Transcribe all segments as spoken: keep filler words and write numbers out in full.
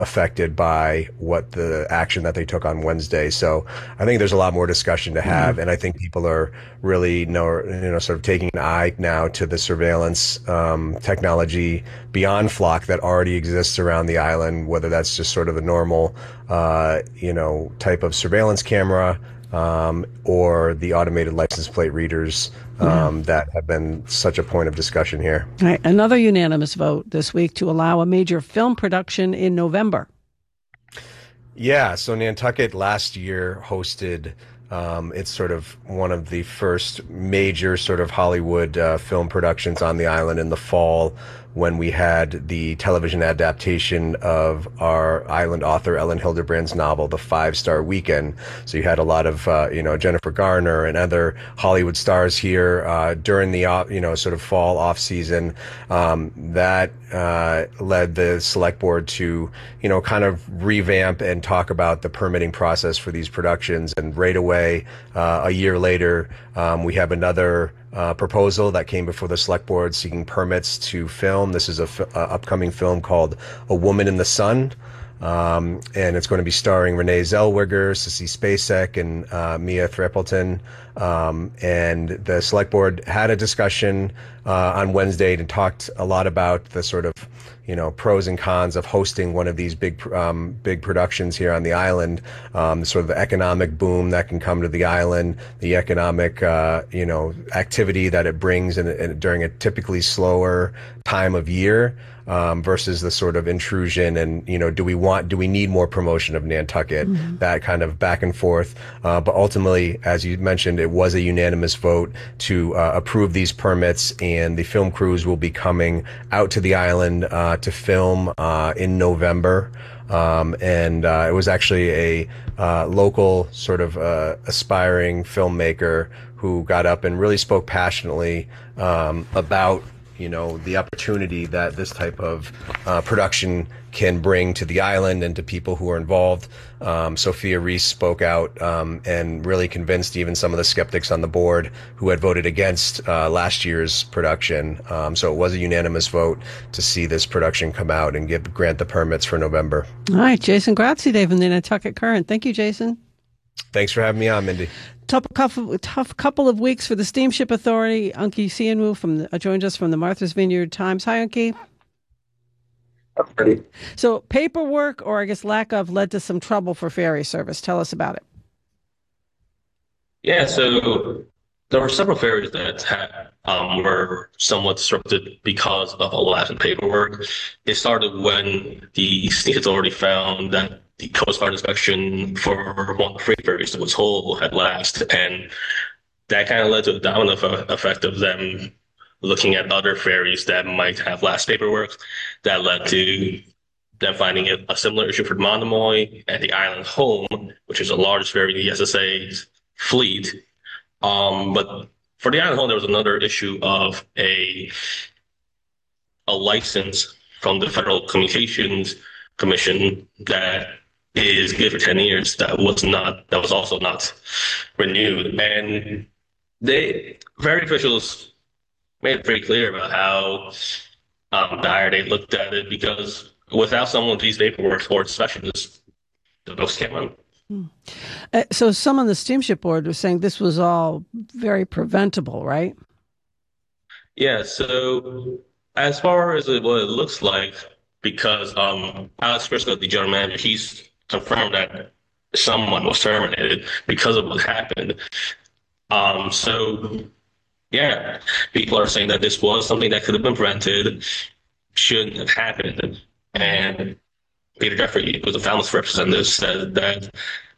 affected by what the action that they took on Wednesday. So I think there's a lot more discussion to have, Yeah. and I think people are really know, you know, sort of taking an eye now to the surveillance um, technology beyond Flock that already exists around the island, whether that's just sort of a normal, uh, you know, type of surveillance camera, um, or the automated license plate readers Yeah. um, that have been such a point of discussion here. All right. Another unanimous vote this week to allow a major film production in November. Yeah, so Nantucket last year hosted, um, it's sort of one of the first major sort of Hollywood uh, film productions on the island in the fall, when we had the television adaptation of our island author Ellen Hilderbrand's novel, The Five-Star Weekend. So you had a lot of, uh, you know, Jennifer Garner and other Hollywood stars here uh, during the, uh, you know, sort of fall off season. Um, that uh, led the select board to, you know, kind of revamp and talk about the permitting process for these productions. And right away, uh, a year later, um, we have another uh, proposal that came before the select board seeking permits to film. This is a, f- a upcoming film called A Woman in the Sun. Um, and it's going to be starring Renee Zellweger, Sissy Spacek, and uh, Mia Threppleton. Um, and the select board had a discussion uh, on Wednesday and talked a lot about the sort of, you know, pros and cons of hosting one of these big, um, big productions here on the island. Um, the sort of the economic boom that can come to the island, the economic, uh, you know, activity that it brings in, in, during a typically slower time of year. Um, versus the sort of intrusion and, you know, do we want, do we need more promotion of Nantucket? Mm-hmm. That kind of back and forth. Uh, but ultimately, as you mentioned, it was a unanimous vote to uh, approve these permits, and the film crews will be coming out to the island uh, to film uh, in November. Um, and uh, it was actually a uh, local sort of uh, aspiring filmmaker who got up and really spoke passionately um, about, you know, the opportunity that this type of uh, production can bring to the island and to people who are involved. Um, Sophia Reese spoke out um, and really convinced even some of the skeptics on the board who had voted against uh, last year's production. Um, so it was a unanimous vote to see this production come out and give grant the permits for November. All right, Jason Graziadei from the Nantucket Current. Thank you, Jason. Thanks for having me on, Mindy. Tough couple, tough couple of weeks for the Steamship Authority. Unki Sianwu from the, uh, joins us from the Martha's Vineyard Times. Hi, Unki. I'm ready. So paperwork, or I guess lack of, led to some trouble for ferry service. Tell us about it. Yeah, so there were several ferries that had, um, were somewhat disrupted because of a lack of paperwork. It started when the state authority found that the Coast Guard inspection for one of the freight ferries that was whole had lapsed, and that kind of led to a domino effect of them looking at other ferries that might have last paperwork. That led to them finding a, a similar issue for Monomoy and the Island Home, which is the largest ferry in the S S A's fleet. Um, but for the Island Home, there was another issue of a a license from the Federal Communications Commission that is good for ten years that was not, that was also not renewed. And they, ferry officials made it very clear about how um, dire they looked at it, because without someone with these paperwork or specialists, the boats can't run. Hmm. Uh, so some on the steamship board was saying this was all very preventable, right? Yeah, so as far as it, what it looks like, because um, Alex Briscoe, the general manager, he's confirmed that someone was terminated because of what happened. Um, so, yeah, people are saying that this was something that could have been prevented, shouldn't have happened. And Peter Jeffrey, who was the Falmouth representative, said that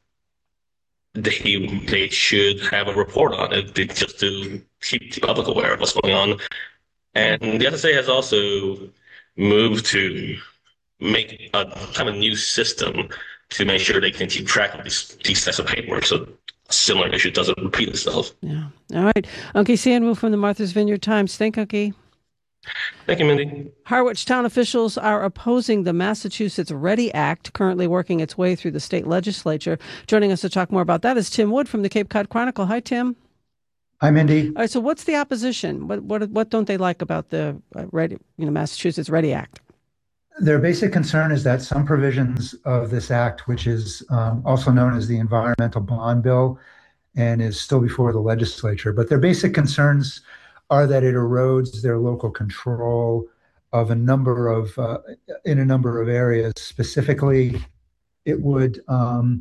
they they should have a report on it just to keep the public aware of what's going on. And the S S A has also moved to make a kind of new system to make sure they can keep track of these these types of paperwork, so a similar issue doesn't repeat itself. Yeah. All right. Unki Sianwu from the Martha's Vineyard Times. Thank you, Unki. Thank you, Mindy. Harwich town officials are opposing the Massachusetts READY Act, currently working its way through the state legislature. Joining us to talk more about that is Tim Wood from the Cape Cod Chronicle. Hi, Tim. Hi, Mindy. All right. So, what's the opposition? What what what don't they like about the uh, Ready, you know, Massachusetts READY Act? Their basic concern is that some provisions of this act, which is um, also known as the Environmental Bond Bill and is still before the legislature, but their basic concerns are that it erodes their local control of a number of, uh, in a number of areas. Specifically, it would um,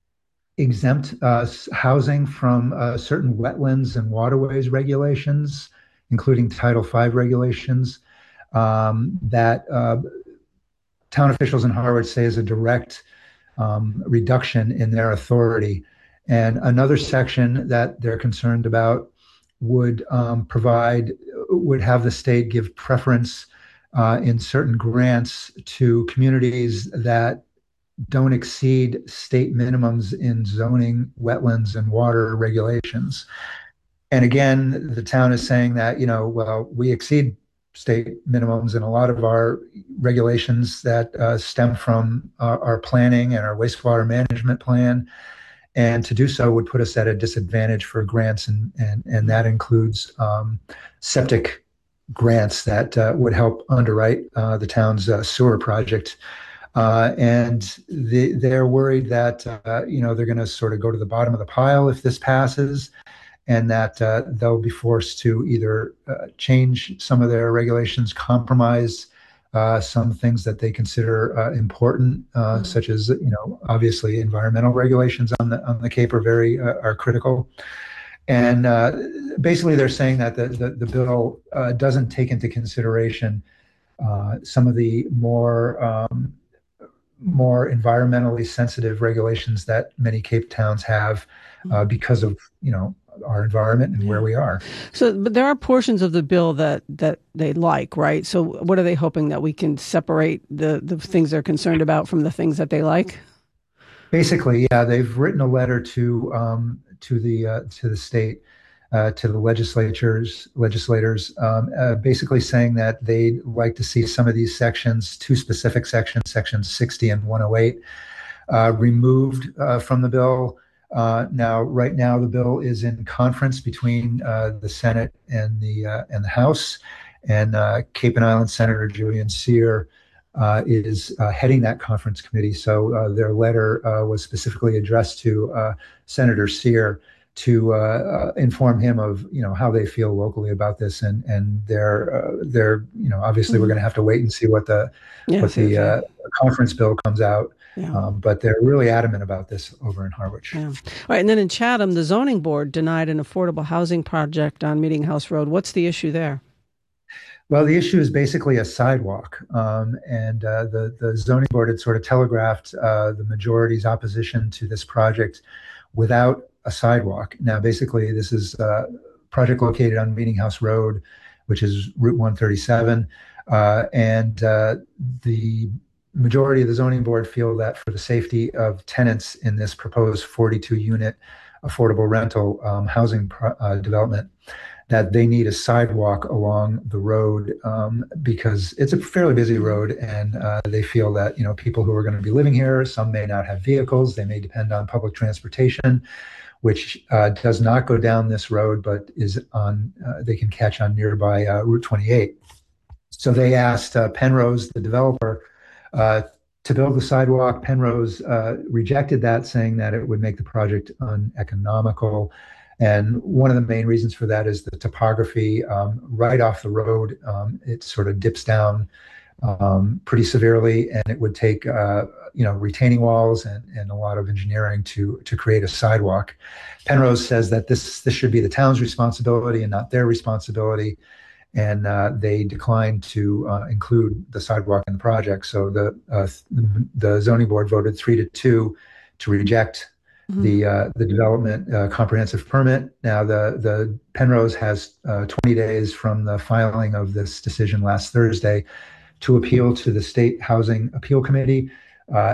exempt uh, housing from uh, certain wetlands and waterways regulations, including Title five regulations, um, that uh, town officials in Harwich say is a direct um, reduction in their authority. And another section that they're concerned about would um, provide, would have the state give preference uh, in certain grants to communities that don't exceed state minimums in zoning, wetlands, and water regulations. And again, the town is saying that, you know, well, we exceed state minimums in a lot of our regulations that uh, stem from our, our planning and our wastewater management plan. And to do so would put us at a disadvantage for grants, and and, and that includes um, septic grants that uh, would help underwrite uh, the town's uh, sewer project. Uh, and they, they're worried that, uh, you know, they're going to sort of go to the bottom of the pile if this passes, and that uh, they'll be forced to either uh, change some of their regulations, compromise uh, some things that they consider uh, important, uh, mm-hmm. such as, you know, obviously environmental regulations on the on the Cape are very uh, are critical. And uh, basically, they're saying that the the, the bill uh, doesn't take into consideration uh, some of the more um, more environmentally sensitive regulations that many Cape towns have uh, because of, you know, our environment and yeah. where we are. So, but there are portions of the bill that, that they like, right? So what are they hoping, that we can separate the, the things they're concerned about from the things that they like? Basically, yeah, they've written a letter to um, to the uh, to the state, uh, to the legislatures, legislators, um, uh, basically saying that they'd like to see some of these sections, two specific sections, sections sixty and one oh eight, uh, removed uh, from the bill. Uh, now, right now, the bill is in conference between uh, the Senate and the uh, and the House, and uh, Cape and Island Senator Julian Cyr uh, is uh, heading that conference committee. So uh, their letter uh, was specifically addressed to uh, Senator Cyr to uh, uh, inform him of, you know, how they feel locally about this, and and their uh, their you know, obviously mm-hmm. we're going to have to wait and see what the yes, what the uh, conference bill comes out. Yeah. Um, but they're really adamant about this over in Harwich. Yeah. All right. And then in Chatham, the zoning board denied an affordable housing project on Meeting House Road. What's the issue there? Well, the issue is basically a sidewalk. Um, and uh, the, the zoning board had sort of telegraphed uh, the majority's opposition to this project without a sidewalk. Now, basically, this is a project located on Meeting House Road, which is Route one thirty-seven. Uh, and uh, the majority of the zoning board feel that for the safety of tenants in this proposed forty-two unit affordable rental um, housing pro- uh, development, that they need a sidewalk along the road um, because it's a fairly busy road, and uh, they feel that, you know, people who are going to be living here, some may not have vehicles, they may depend on public transportation, which uh, does not go down this road, but is on, uh, they can catch on nearby uh, Route twenty-eight. So they asked uh, Penrose, the developer, Uh, to build the sidewalk. Penrose uh, rejected that, saying that it would make the project uneconomical. And one of the main reasons for that is the topography. Um, right off the road, um, it sort of dips down um, pretty severely, and it would take uh, you know, retaining walls and, and a lot of engineering to to create a sidewalk. Penrose says that this this should be the town's responsibility and not their responsibility. And uh, they declined to uh, include the sidewalk in the project. So the uh, the zoning board voted three to two to reject mm-hmm. the uh, the development uh, comprehensive permit. Now the the Penrose has uh, twenty days from the filing of this decision last Thursday to appeal to the State Housing Appeal Committee. Uh,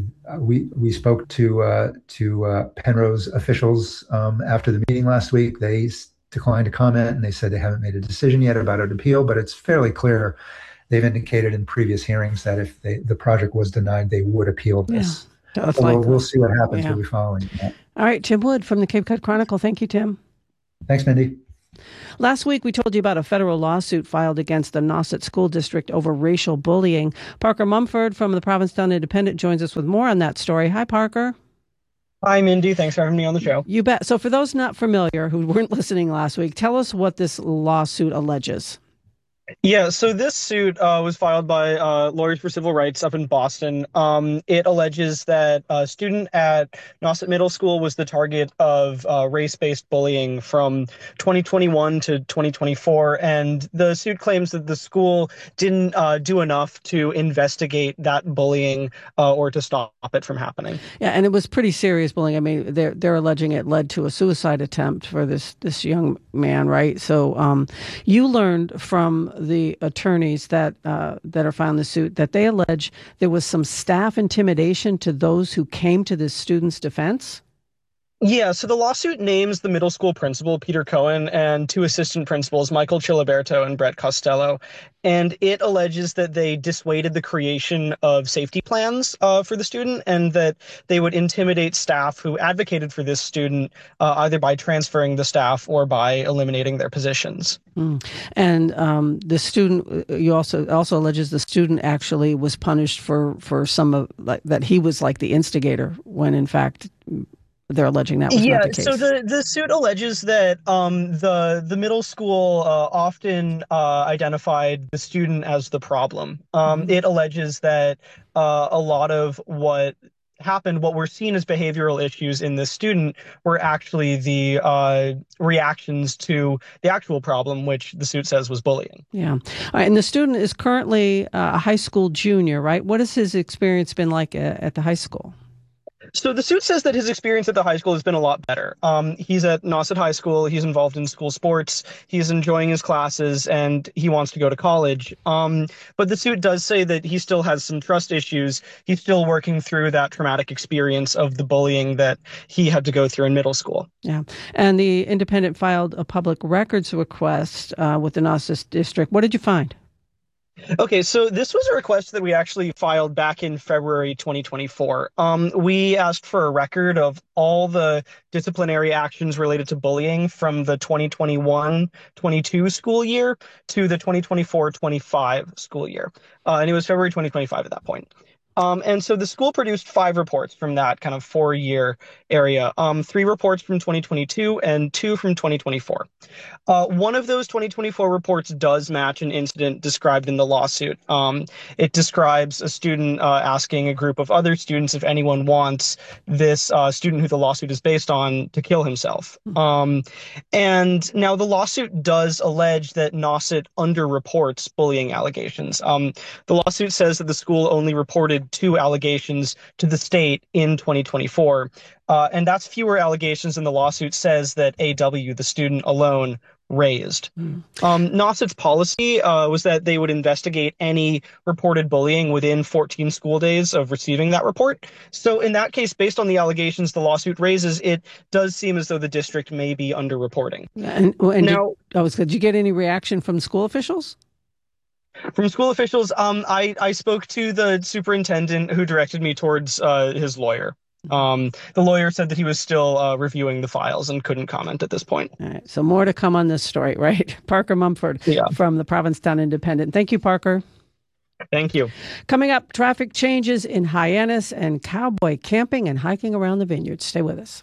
we we spoke to uh, to uh, Penrose officials um, after the meeting last week. They declined to comment, and they said they haven't made a decision yet about an appeal, but it's fairly clear. They've indicated in previous hearings that if they, the project was denied, they would appeal this. Yeah, so we'll, we'll see what happens. Yeah. We'll be following that. All right, Tim Wood from the Cape Cod Chronicle. Thank you, Tim. Thanks, Mindy. Last week, we told you about a federal lawsuit filed against the Nauset School District over racial bullying. Parker Mumford from the Provincetown Independent joins us with more on that story. Hi, Parker. Hi, Mindy. Thanks for having me on the show. You bet. So for those not familiar who weren't listening last week, tell us what this lawsuit alleges. Yeah, so this suit uh, was filed by uh, Lawyers for Civil Rights up in Boston. Um, it alleges that a student at Nauset Middle School was the target of uh, race-based bullying from twenty twenty-one to twenty twenty-four, and the suit claims that the school didn't uh, do enough to investigate that bullying uh, or to stop it from happening. Yeah, and it was pretty serious bullying. I mean, they're they're alleging it led to a suicide attempt for this this young man, right? So um, you learned from the attorneys that uh, that are filing the suit that they allege there was some staff intimidation to those who came to this student's defense? Yeah, so the lawsuit names the middle school principal, Peter Cohen, and two assistant principals, Michael Chiliberto and Brett Costello. And it alleges that they dissuaded the creation of safety plans uh, for the student and that they would intimidate staff who advocated for this student uh, either by transferring the staff or by eliminating their positions. Mm. And um, the student, you also also alleges the student actually was punished for, for some of, like, that he was like the instigator when in fact they're alleging that was yeah, not the case. So the, the suit alleges that um, the the middle school uh, often uh, identified the student as the problem. Um, mm-hmm. It alleges that uh, a lot of what happened, what were seen as behavioral issues in this student, were actually the uh, reactions to the actual problem, which the suit says was bullying. Yeah. All right, and the student is currently a high school junior, right? What has his experience been like at the high school? So the suit says that his experience at the high school has been a lot better. Um, he's at Nauset High School. He's involved in school sports. He's enjoying his classes, and he wants to go to college. Um, but the suit does say that he still has some trust issues. He's still working through that traumatic experience of the bullying that he had to go through in middle school. Yeah. And the Independent filed a public records request uh, with the Nauset District. What did you find? Okay, so this was a request that we actually filed back in February twenty twenty-four. Um, we asked for a record of all the disciplinary actions related to bullying from the twenty twenty-one twenty-two school year to the twenty twenty-four twenty-five school year. Uh, and it was February twenty twenty-five at that point. Um, and so the school produced five reports from that kind of four-year area, um, three reports from twenty twenty-two and two from twenty twenty-four. Uh, one of those twenty twenty-four reports does match an incident described in the lawsuit. Um, it describes a student uh, asking a group of other students if anyone wants this uh, student who the lawsuit is based on to kill himself. Um, and now the lawsuit does allege that Nauset underreports bullying allegations. Um, the lawsuit says that the school only reported two allegations to the state in twenty twenty-four. Uh, and that's fewer allegations than the lawsuit says that A W, the student alone, raised. Mm. Um, Nauset's policy uh, was that they would investigate any reported bullying within fourteen school days of receiving that report. So in that case, based on the allegations the lawsuit raises, it does seem as though the district may be underreporting. And, and now, did, oh, did you get any reaction from school officials? From school officials, um, I, I spoke to the superintendent who directed me towards uh, his lawyer. Um, the lawyer said that he was still uh, reviewing the files and couldn't comment at this point. All right, so more to come on this story, right? Parker Mumford yeah. from the Provincetown Independent. Thank you, Parker. Thank you. Coming up, traffic changes in Hyannis and cowboy camping and hiking around the vineyards. Stay with us.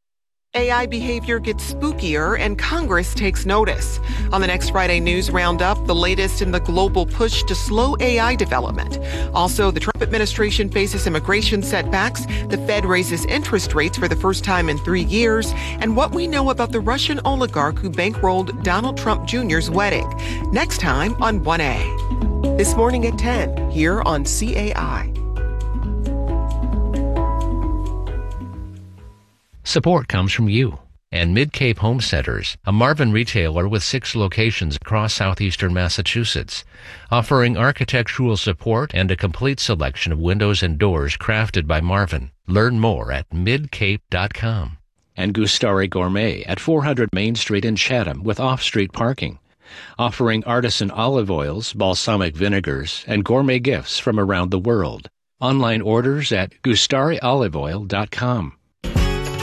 A I behavior gets spookier and Congress takes notice. On the next Friday News Roundup, the latest in the global push to slow A I development. Also, the Trump administration faces immigration setbacks, the Fed raises interest rates for the first time in three years, and what we know about the Russian oligarch who bankrolled Donald Trump Junior's wedding. Next time on one A. This morning at ten, here on C A I. Support comes from you and Mid-Cape Home Centers, a Marvin retailer with six locations across southeastern Massachusetts, offering architectural support and a complete selection of windows and doors crafted by Marvin. Learn more at mid cape dot com. And Gustari Gourmet at four hundred Main Street in Chatham with off-street parking, offering artisan olive oils, balsamic vinegars, and gourmet gifts from around the world. Online orders at gustari olive oil dot com.